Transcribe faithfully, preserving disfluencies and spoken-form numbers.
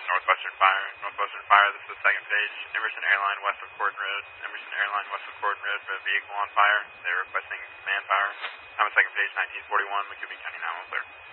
Northwestern Fire. Northwestern Fire, this is the second page. Emerson Airline west of Corden Road. Emerson Airline west of Corden Road for a vehicle on fire. They're requesting manpower. I'm on second page, nineteen forty-one, McCoobie County nine one clear.